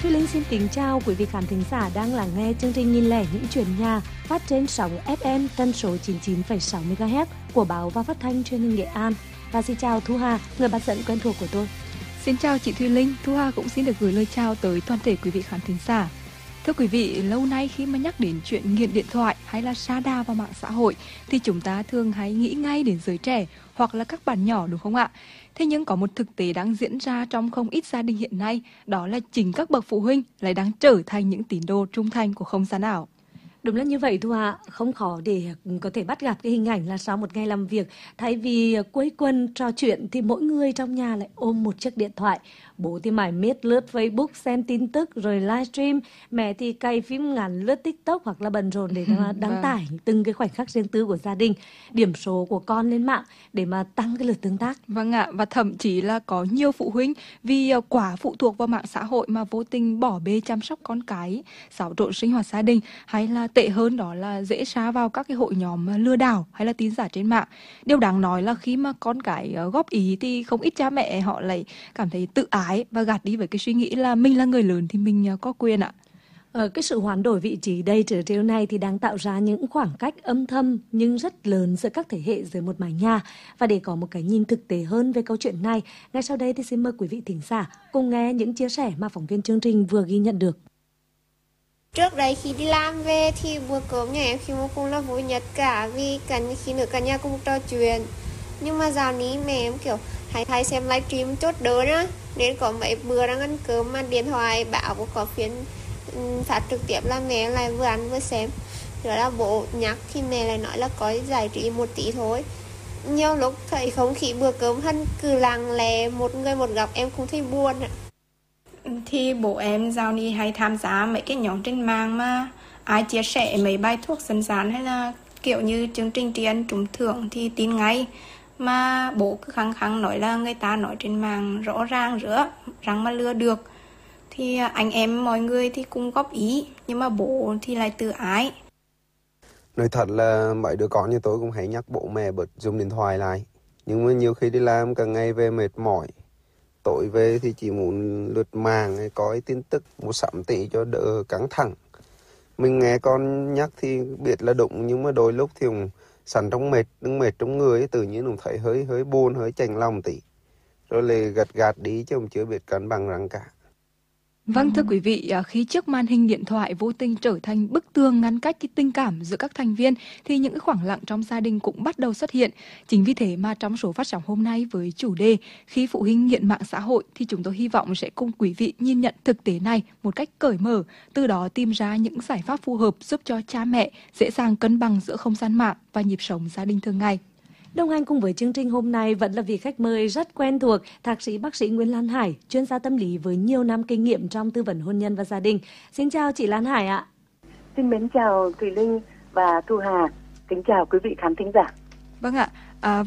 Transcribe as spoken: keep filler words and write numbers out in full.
Thùy Linh xin kính chào quý vị khán thính giả đang lắng nghe chương trình Nghìn lẻ những chuyện nhà phát trên sóng ép em tần số chín mươi chín phẩy sáu mê ga héc của báo và phát thanh truyền hình Nghệ An. Và xin chào Thu Hà, người bạn dẫn quen thuộc của tôi. Xin chào chị Thùy Linh, Thu Hà cũng xin được gửi lời chào tới toàn thể quý vị khán thính giả. Thưa quý vị, lâu nay khi mà nhắc đến chuyện nghiện điện thoại hay là sa đà vào mạng xã hội thì chúng ta thường hay nghĩ ngay đến giới trẻ hoặc là các bạn nhỏ, đúng không ạ? Thế nhưng có một thực tế đang diễn ra trong không ít gia đình hiện nay, đó là chính các bậc phụ huynh lại đang trở thành những tín đồ trung thành của không gian ảo. Đúng là như vậy Thu Hà, không khó để có thể bắt gặp cái hình ảnh là sau một ngày làm việc, thay vì quây quần trò chuyện thì mỗi người trong nhà lại ôm một chiếc điện thoại. Bố thì mải miết lướt Facebook xem tin tức rồi livestream, mẹ thì cày phim ngắn lướt TikTok hoặc là bận rộn để mà đăng Vâng. tải từng cái khoảnh khắc riêng tư của gia đình, điểm số của con lên mạng để mà tăng cái lượt tương tác. Vâng ạ, và thậm chí là có nhiều phụ huynh vì uh, quá phụ thuộc vào mạng xã hội mà vô tình bỏ bê chăm sóc con cái, xáo trộn sinh hoạt gia đình, hay là tệ hơn đó là dễ sa vào các cái hội nhóm uh, lừa đảo hay là tin giả trên mạng. Điều đáng nói là khi mà con cái uh, góp ý thì không ít cha mẹ họ lại cảm thấy tự ái và gạt đi với cái suy nghĩ là mình là người lớn thì mình uh, có quyền ạ. Ở cái sự hoán đổi vị trí đây trở điều này thì đang tạo ra những khoảng cách âm thầm nhưng rất lớn giữa các thế hệ dưới một mái nhà. Và để có một cái nhìn thực tế hơn về câu chuyện này, ngay sau đây thì xin mời quý vị thính giả cùng nghe những chia sẻ mà phóng viên chương trình vừa ghi nhận được. Trước đây khi đi làm về thì bữa cơm nhà em khi mà cũng là vui nhất cả, vì cả khi nữa cả nhà cùng trò chuyện. Nhưng mà dạoนี้mẹ em kiểu hay hay xem livestream chốt đơn á, nên có mấy bữa đang ăn cơm mà điện thoại báo có phiên phát trực tiếp là mẹ lại vừa ăn vừa xem. Rồi là bố nhắc thì mẹ lại nói là có giải trí một tí thôi. Nhiều lúc thấy không khí bữa cơm hân cứ lặng lẽ một người một góc em cũng thấy buồn ạ. Thì bố em dạo này hay tham gia mấy cái nhóm trên mạng mà ai chia sẻ mấy bài thuốc dân gian hay là kiểu như chương trình tri ân trúng thưởng thì tin ngay. Mà bố cứ khăng khăng nói là người ta nói trên mạng rõ ràng rửa rằng mà lừa được. Thì anh em mọi người thì cũng góp ý, nhưng mà bố thì lại tự ái. Nói thật là mấy đứa con như tôi cũng hay nhắc bố mẹ bớt dùng điện thoại lại. Nhưng mà nhiều khi đi làm cả ngày về mệt mỏi, tối về thì chỉ muốn lướt mạng hay coi tin tức một sắm tí cho đỡ căng thẳng. Mình nghe con nhắc thì biết là đúng, nhưng mà đôi lúc thì cũng sẵn trong mệt, đứng mệt trong người ấy, tự nhiên cũng thấy hơi hơi buồn, hơi chạnh lòng tí. Rồi lại gạt gạt đi chứ không chưa biết cân bằng răng cả. Vâng, thưa quý vị, khi chiếc màn hình điện thoại vô tình trở thành bức tường ngăn cách cái tình cảm giữa các thành viên thì những cái khoảng lặng trong gia đình cũng bắt đầu xuất hiện. Chính vì thế mà trong số phát sóng hôm nay với chủ đề khi phụ huynh nghiện mạng xã hội thì chúng tôi hy vọng sẽ cùng quý vị nhìn nhận thực tế này một cách cởi mở, từ đó tìm ra những giải pháp phù hợp giúp cho cha mẹ dễ dàng cân bằng giữa không gian mạng và nhịp sống gia đình thường ngày. Đồng hành cùng với chương trình hôm nay vẫn là vị khách mời rất quen thuộc, thạc sĩ bác sĩ Nguyễn Lan Hải, chuyên gia tâm lý với nhiều năm kinh nghiệm trong tư vấn hôn nhân và gia đình. Xin chào chị Lan Hải ạ. Xin mến chào Thùy Linh và Thu Hà. Kính chào quý vị khán thính giả. Vâng ạ. À,